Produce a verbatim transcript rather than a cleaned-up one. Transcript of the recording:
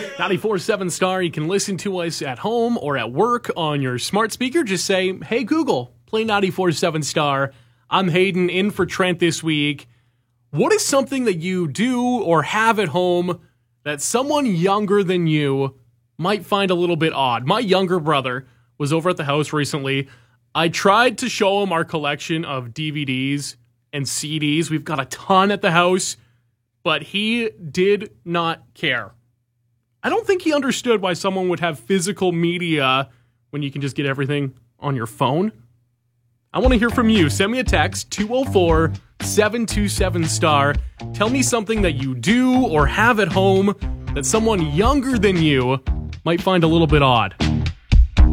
ninety-four point seven Star, you can listen to us at home or at work on your smart speaker. Just say, hey, Google, play ninety-four point seven Star. I'm Hayden, in for Trent this week. What is something that you do or have at home that someone younger than you might find a little bit odd? My younger brother was over at the house recently. I tried to show him our collection of D V Ds and C Ds. We've got a ton at the house, but he did not care. I don't think he understood why someone would have physical media when you can just get everything on your phone. I want to hear from you. Send me a text, two oh four, seven two seven star. Tell me something that you do or have at home that someone younger than you might find a little bit odd.